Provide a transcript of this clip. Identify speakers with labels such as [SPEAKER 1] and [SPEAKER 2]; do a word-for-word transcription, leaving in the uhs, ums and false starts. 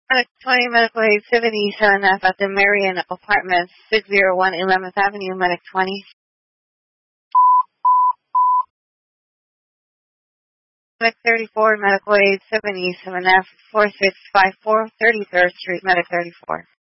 [SPEAKER 1] Medic twenty, Medical Aid seventy-seven F at the Marion Apartments, six oh one eleventh Avenue, Medic twenty. Medic thirty-four, Medical Aid seventy-seven F, four six five four, thirty-third Street, Medic thirty-four.